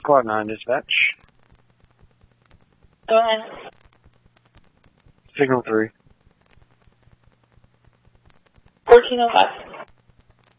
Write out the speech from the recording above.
Squad 9 dispatch. Go ahead. Signal 3. 1405.